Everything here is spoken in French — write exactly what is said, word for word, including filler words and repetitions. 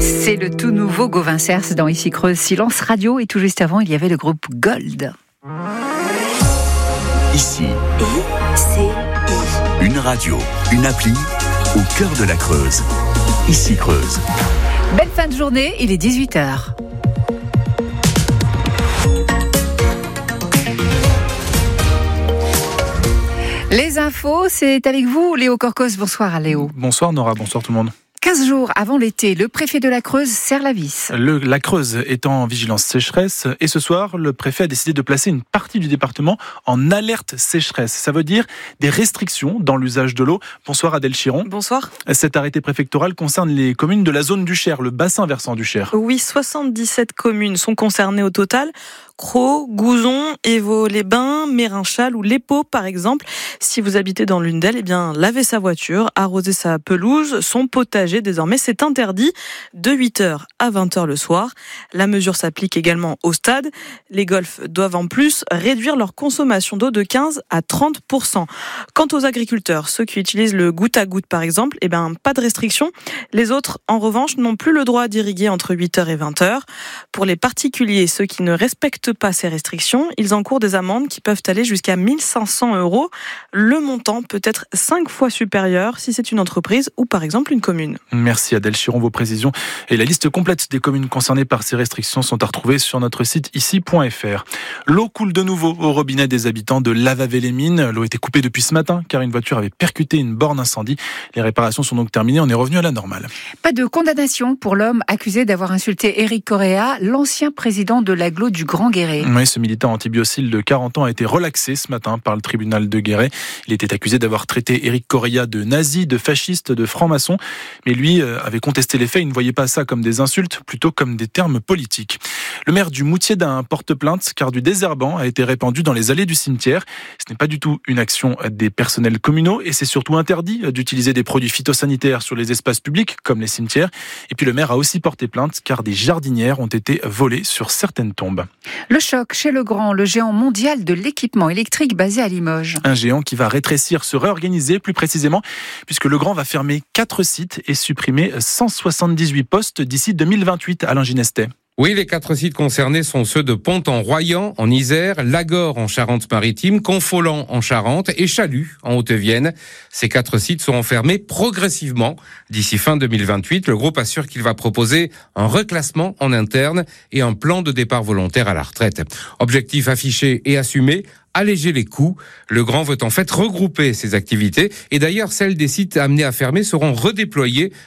C'est le tout nouveau Gauvin Cers dans Ici Creuse, Silence Radio. Et tout juste avant, il y avait le groupe Gold. Ici, I C I. une radio, une appli au cœur de la Creuse. Ici Creuse. Belle fin de journée, il est dix-huit heures. Les infos, c'est avec vous, Léo Corcos. Bonsoir, Léo. Bonsoir, Nora. Bonsoir, tout le monde. quinze jours avant l'été, le préfet de la Creuse serre la vis. Le, la Creuse est en vigilance sécheresse et ce soir, le préfet a décidé de placer une partie du département en alerte sécheresse. Ça veut dire des restrictions dans l'usage de l'eau. Bonsoir Adèle Chiron. Bonsoir. Cet arrêté préfectoral concerne les communes de la zone du Cher, le bassin versant du Cher. Oui, soixante-dix-sept communes sont concernées au total. Crau, Gouzon, Évaux-les-Bains, Mérinchal ou l'Épau par exemple. Si vous habitez dans l'une d'elles, eh bien, laver sa voiture, arroser sa pelouse, son potager, désormais c'est interdit de huit heures à vingt heures le soir. La mesure s'applique également au stade. Les golfs doivent en plus réduire leur consommation d'eau de quinze à trente pour cent. Quant aux agriculteurs, ceux qui utilisent le goutte à goutte par exemple, eh bien, pas de restriction. Les autres, en revanche, n'ont plus le droit d'irriguer entre huit heures et vingt heures. Pour les particuliers, ceux qui ne respectent pas ces restrictions, ils encourent des amendes qui peuvent aller jusqu'à mille cinq cents euros. Le montant peut être cinq fois supérieur si c'est une entreprise ou par exemple une commune. Merci Adèle Chiron, vos précisions. Et la liste complète des communes concernées par ces restrictions sont à retrouver sur notre site ici point f r. L'eau coule de nouveau au robinet des habitants de Lavavé-les-Mines. L'eau était coupée depuis ce matin car une voiture avait percuté une borne incendie. Les réparations sont donc terminées, on est revenu à la normale. Pas de condamnation pour l'homme accusé d'avoir insulté Éric Correa, l'ancien président de l'agglo du Grand Guéret. Oui, ce militant antibiocile de quarante ans a été relaxé ce matin par le tribunal de Guéret. Il était accusé d'avoir traité Éric Correa de nazi, de fasciste, de franc-maçon. Mais lui avait contesté les faits, il ne voyait pas ça comme des insultes, plutôt comme des termes politiques. Le maire du Moutier-d'Ain porte plainte car du désherbant a été répandu dans les allées du cimetière. Ce n'est pas du tout une action des personnels communaux et c'est surtout interdit d'utiliser des produits phytosanitaires sur les espaces publics comme les cimetières. Et puis le maire a aussi porté plainte car des jardinières ont été volées sur certaines tombes. Le choc chez Legrand, le géant mondial de l'équipement électrique basé à Limoges. Un géant qui va rétrécir, se réorganiser plus précisément, puisque Legrand va fermer quatre sites et supprimer cent soixante-dix-huit postes d'ici deux mille vingt-huit. Alain Ginestet. Oui, les quatre sites concernés sont ceux de Pont-en-Royan, en Isère, Lagore, en Charente-Maritime, Confolens, en Charente et Chalut, en Haute-Vienne. Ces quatre sites seront fermés progressivement d'ici fin deux mille vingt-huit. Le groupe assure qu'il va proposer un reclassement en interne et un plan de départ volontaire à la retraite. Objectif affiché et assumé, alléger les coûts. Le Grand veut en fait regrouper ses activités et d'ailleurs celles des sites amenés à fermer seront redéployées